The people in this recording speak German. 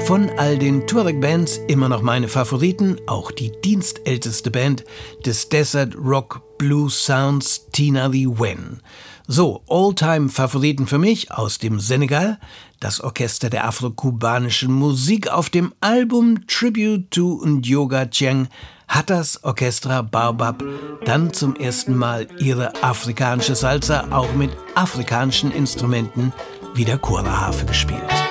Von all den Tuareg-Bands immer noch meine Favoriten, auch die dienstälteste Band des Desert Rock Blues Sounds, Tinali Wen. So, All-Time-Favoriten für mich aus dem Senegal, das Orchester der afro-kubanischen Musik. Auf dem Album Tribute to Ndioga Cheng hat das Orchestra Baobab dann zum ersten Mal ihre afrikanische Salsa auch mit afrikanischen Instrumenten wie der Kora-Harfe gespielt.